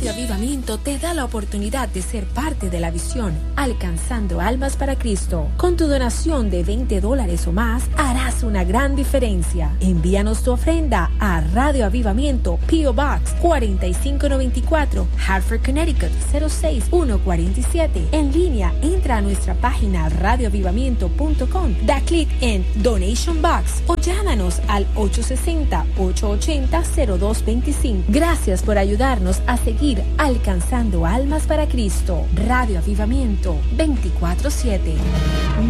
Radio Avivamiento te da la oportunidad de ser parte de la visión Alcanzando Almas para Cristo. Con tu donación de $20 o más, harás una gran diferencia. Envíanos tu ofrenda a Radio Avivamiento, P.O. Box 4594, Hartford, Connecticut 06147. En línea, entra a nuestra página radioavivamiento.com, da clic en Donation Box o llámanos al 860-880-0225. Gracias por ayudarnos a seguir alcanzando almas para Cristo. Radio Avivamiento 24/7.